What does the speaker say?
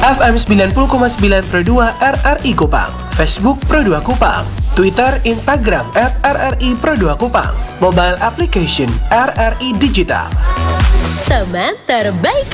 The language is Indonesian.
FM 90,9 Pro 2 RRI Kupang, Facebook Pro 2 Kupang, Twitter, Instagram @RRI Pro 2 Kupang, mobile application RRI Digital. Teman terbaik